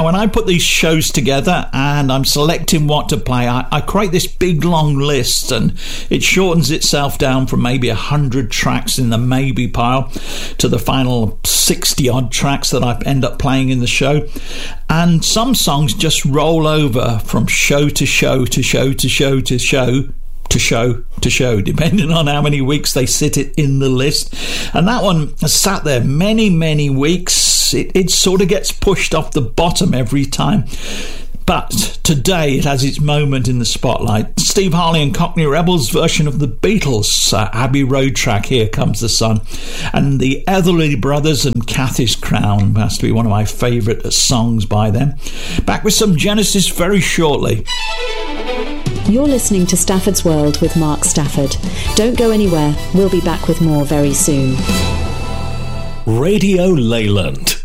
Now, when I put these shows together and I'm selecting what to play, I create this big long list, and it shortens itself down from maybe 100 tracks in the maybe pile to the final 60 odd tracks that I end up playing in the show. And some songs just roll over from show to show to show to show to show to show to show, depending on how many weeks they sit it in the list. And that one has sat there many weeks. It sort of gets pushed off the bottom every time. But today it has its moment in the spotlight. Steve Harley and Cockney Rebels' version of the Beatles' Abbey Road track, Here Comes the Sun. And the Etherly Brothers and Cathy's Crown has to be one of my favourite songs by them. Back with some Genesis very shortly. You're listening to Stafford's World with Mark Stafford. Don't go anywhere. We'll be back with more very soon. Radio Leyland.